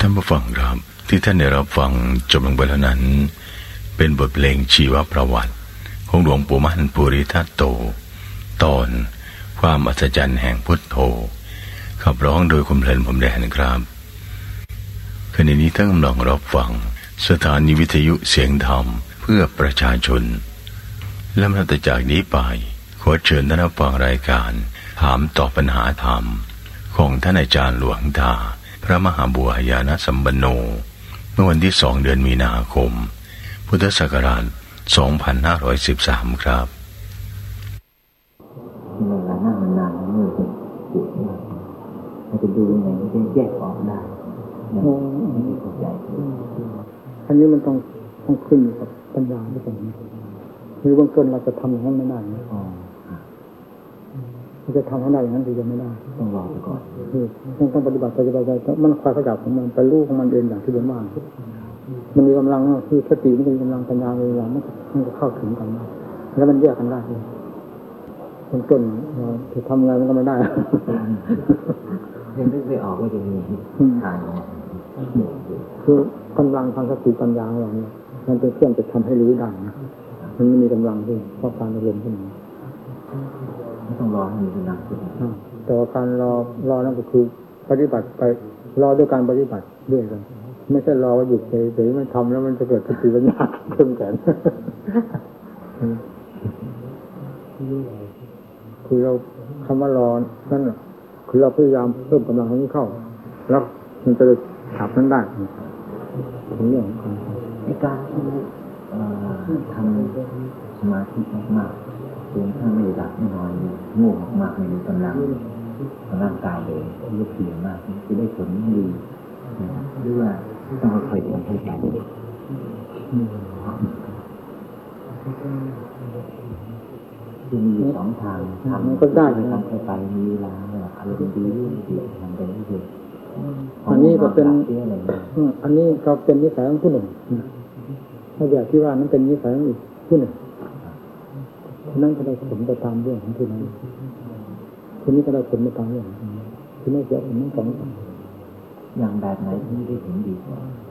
านผู้ฟังครับที่ท่านได้รับฟังจบลงไปแล้วนั้นเป็นบทเพลงชีวประวัติของหลวงปู่มั่นภูริทัตโตตอนความอัศจรรย์แห่งพุทโธขับร้องโดยคุณเพลินผมแดนครับขณะนี้ท่านกำลังรับฟังสถานีวิทยุเสียงธรรมเพื่อประชาชนและนับจากนี้ไปขอเชิญท่านรับฟังรายการถามตอบปัญหาธรรมของท่านอาจารย์หลวงตาพระมหาบัวญาณสัมปันโนเมื่อวันที่2 เดือนมีนาคมพุทธศักราช2513ครับเวลานั่งนานๆมือจะปวดมากมันจะดูยังไงมันจะแยกออกได้ไม่เข้าใจอันนี้มันต้องขึ้นกับปัญญาด้วยกันหรือบางคนเราจะทำอย่างนั้นไม่ได้มันจะทำให้ได้อย่างนั้นหรือจะไม่ได้ต้องรอไปก่อนต้องปฏิบัติไปมันคอยขยับของมันไปรู้ของมันเองอย่างที่ผมว่ามันมีกำลังคือสติมันมีกำลังปัญญามีกำลังมันก็เข้าถึงกันแล้วมันแยกกันได้ต้นจะทำไงมันก็ไม่ได้ยังไม่ออกว่าจะมีทางคือกำลังทางสติปัญญาของเราเนี่ยมันเป็นเครื่องจะทำให้รู้ได้นะมันไม่มีกำลังที่เพราะการอารมณ์ขึ้นมาไม่ต้องรอให้มีกำลังแต่ว่าการรอนั่นก็คือปฏิบัติไปรอด้วยการปฏิบัติด้วยกันไม่ใช่รอว่าหยุดเฉยๆไม่ทำแล้วมันจะเกิดสติปัญญาขึ้นแก่คือเราคำว่ารอนั่นคือเราพยายามเพิ่มกำลังให้เข้าแล้วมันจะขับนั้นได้ถึงเรื่องของการที่ทำสมาธิมากๆเพียงถ้าไม่หลับไม่นอนง่วงมากๆไม่มีกำลังร่างกายเลยลุกเพียงมากจะได้ผลดีหรือว่าต้องค่อยๆทำให้ไปคือมีสองทางทำก็ได้ทำไปมีเวลาอารมณ์ดีทำไปเรื่อยๆอันนี้ก็เป็นนิสัยของผู้หนึ่งถ้าอยากที่ว่านั้นเป็นนิสัยของอีกผู้หนึ่งนั่นก็ได้ผลไปตามเรื่องของผู้นั้นคนนี้ก็ได้ผลไปตามเรื่องคือไม่เกี่ยวกับทั้งสองอย่างแบบไหนที่ได้ผลดี